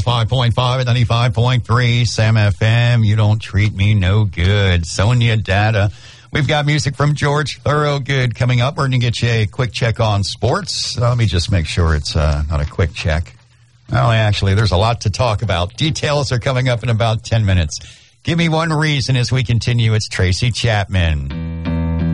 105.5 and 95.3 Sam FM. You don't treat me no good. Sonia Data. We've got music from George Thorogood coming up. We're going to get you a quick check on sports. Let me just make sure it's not a quick check. Well, actually, there's a lot to talk about. Details are coming up in about 10 minutes. Give me one reason as we continue. It's Tracy Chapman.